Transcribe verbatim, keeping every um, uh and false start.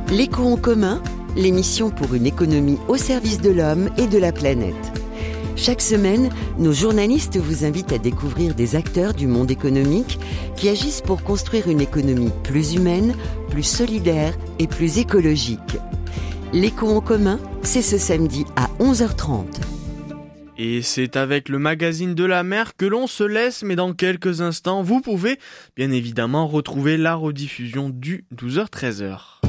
L'écho en commun, l'émission pour une économie au service de l'homme et de la planète. Chaque semaine, nos journalistes vous invitent à découvrir des acteurs du monde économique qui agissent pour construire une économie plus humaine, plus solidaire et plus écologique. L'écho en commun, c'est ce samedi à onze heures trente. Et c'est avec le magazine de la mer que l'on se laisse, mais dans quelques instants, vous pouvez bien évidemment retrouver la rediffusion du douze heures treize heures.